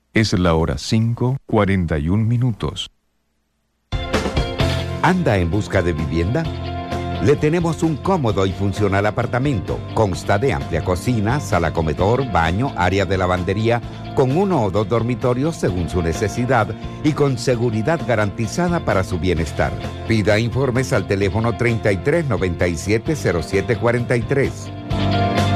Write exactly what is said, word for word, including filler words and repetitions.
Es la hora cinco, cuarenta y un minutos. ¿Anda en busca de vivienda? Le tenemos un cómodo y funcional apartamento. Consta de amplia cocina, sala comedor, baño, área de lavandería, con uno o dos dormitorios según su necesidad y con seguridad garantizada para su bienestar. Pida informes al teléfono treinta y tres noventa y siete cero siete cuarenta y tres.